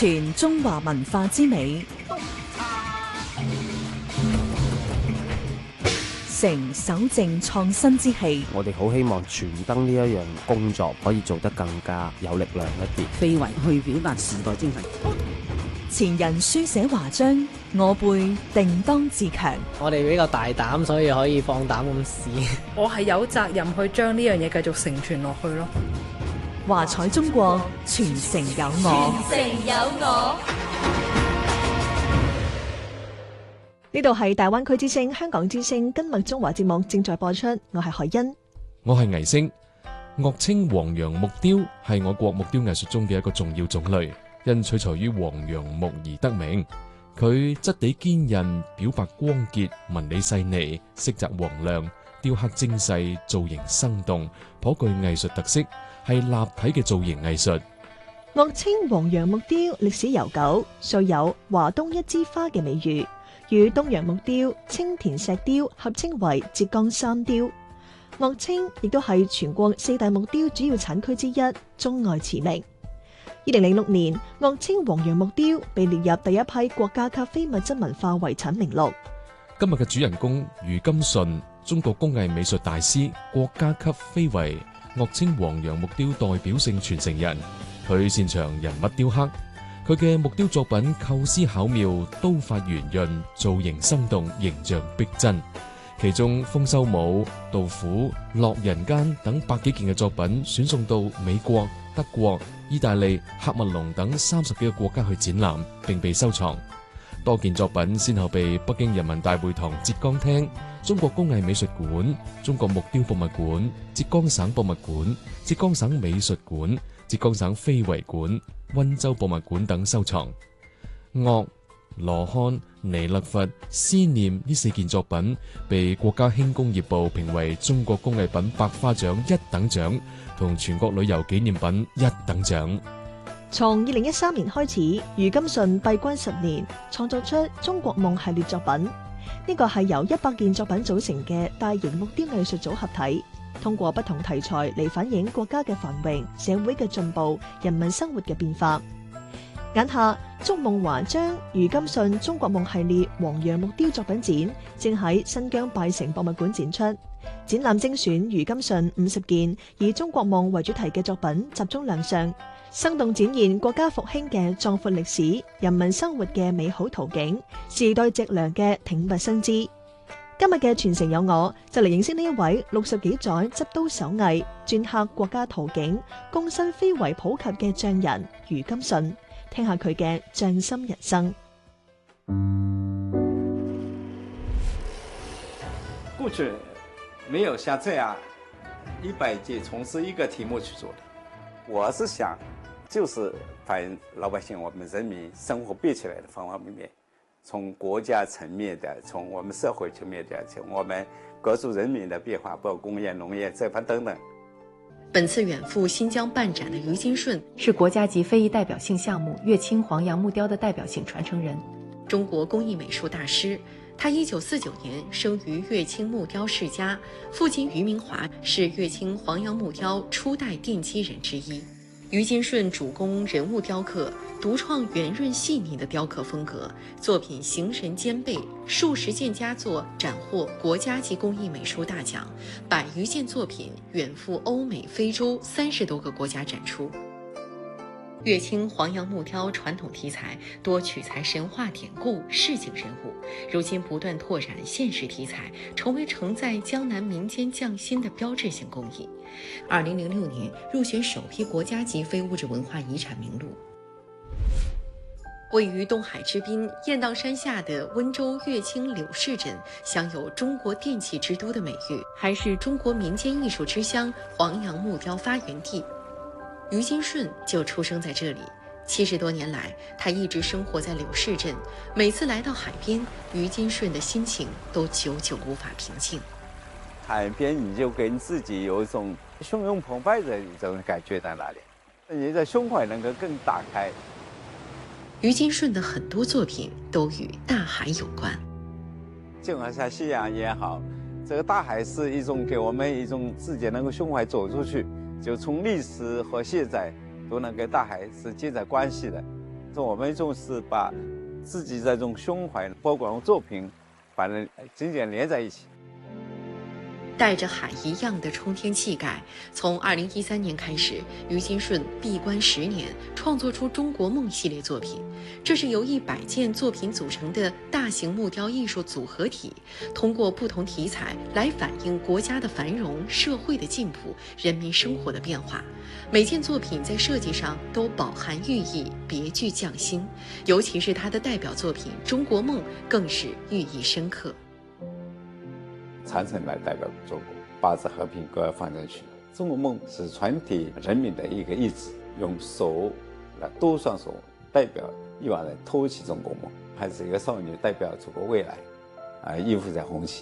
傳中華文化之美，成守正創新之氣。 我哋好希望傳燈呢一樣工作可以做得更加有力量一啲， 非遺去表達時代精神。 前人書寫華章，我輩定當自強。 我哋比較大膽，所以可以放膽咁試。 我係有責任去將呢樣嘢繼續承傳落去咯。 華彩中國，傳承有我。 傳承有我。 呢度係大灣區之聲、香港之聲今日中華節目正在播出，我係海欣， 我係倪星。樂稱黃楊木雕係我國木雕藝術中嘅一個重要種類，因取材於黃楊木而得名。佢質地堅韌，表白光潔，紋理細膩，色澤黃亮，雕刻精細，造型生動，頗具藝術特色，係立體嘅造型藝術。 樂稱黃楊木雕歷史悠久，素有華東一枝花嘅美譽，與東洋木雕、青田石雕合稱為浙江三雕。樂稱亦都係全國四大木雕主要產區之一，中外馳名。2006年，樂稱黃楊木雕被列入第一批國家級非物質文化遺產名錄。 今日嘅主人公余金順，中國工藝美術大師，國家級非遺樂稱黃楊木雕代表性傳承人。佢擅長人物雕刻，佢嘅木雕作品構思巧妙，刀法圓潤，造型生動，形象逼真。其中《豐收舞》、《杜甫》、《樂人間》等百幾件嘅作品選送到美國、德國、意大利、喀麥隆等30幾個國家去展覽，並被收藏。多件作品先後被北京人民大會堂浙江廳、中國工藝美術館、中國木雕博物館、浙江省博物館、浙江省美術館、浙江省非遺館、溫州博物館等收藏。樂、羅漢、彌勒佛、思念呢4件作品被國家輕工業部評為中國工藝品百花獎1等獎，同全國旅遊紀念品1等獎。 從2013年開始，余金順閉關10年，創作出中國夢系列作品。呢個係由100件作品組成嘅大型木雕藝術組合體，通過不同題材嚟反映國家嘅繁榮、社會嘅進步、人民生活嘅變化。眼下築夢華章余金順中國夢系列黃楊木雕作品展正喺新疆拜城博物館展出，展覽精選余金順50件以中國夢為主題嘅作品集中亮相，生動展現國家復興嘅壯闊歷史、人民生活嘅美好圖景、時代脊梁嘅挺拔身姿。今日嘅傳承有我，就嚟認識呢一位60幾載執刀手藝、鐫刻國家圖景、躬身非遺普及嘅匠人余金順，聽下佢嘅匠心人生。 過去沒有像這樣100件從事一個題目去做的。我是想，就是反映老百姓我們人民生活變起來的方方面面，從國家層面的，從我們社會層面的，從我們各族人民的變化，包括工業、農業這方等等。 本次遠赴新疆辦展的余金順是國家級非遺代表性項目樂清黃楊木雕的代表性傳承人， 中國工藝美術大師。他1949年生於樂清木雕世家，父親余明華是樂清黃楊木雕初代奠基人之一。余金順主攻人物雕刻，獨創圓潤細膩的雕刻風格，作品形神兼備，數十件佳作斬獲國家級工藝美術大獎，100餘件作品遠赴歐美、非洲30多個國家展出。樂清黃楊木雕傳統題材多取材神話典故、市井人物，如今不斷拓展現實題材，成為承載江南民間匠心的標誌性工藝。2006年入選首批國家級非物質文化遺產名錄。位於東海之濱雁蕩山下的溫州樂清柳市鎮，享有中國電器之都的美譽，還是中國民間藝術之鄉、黃楊木雕發源地。余金順就出生在這裡，70多年來，他一直生活在柳市鎮。每次來到海邊，余金順的心情都久久無法平靜。 海邊你就給自己有一種洶湧澎湃的一種感覺在那裡，你的胸懷能夠更打開。 余金順的很多作品都與大海有關， 就好像夕陽也好，這個大海是一種給我們一種自己能夠胸懷走出去，就從歷史和現在都能跟大海是緊在關係的。 我们就是把自己这种胸怀，包括作品，把人紧紧连在一起。 带着海一样的冲天气概，从2013年开始，于金顺闭关10年，创作出《中国梦》系列作品。这是由100件作品组成的大型木雕艺术组合体，通过不同题材来反映国家的繁荣、社会的进步、人民生活的变化。每件作品在设计上都饱含寓意，别具匠心。尤其是他的代表作品《中国梦》，更是寓意深刻。 长城来代表中国，八字和平各要放进去。中国梦是传递人民的一个意志，用手来多双手代表亿万人托起中国梦，还是一个少女代表中国未来，衣服在红旗。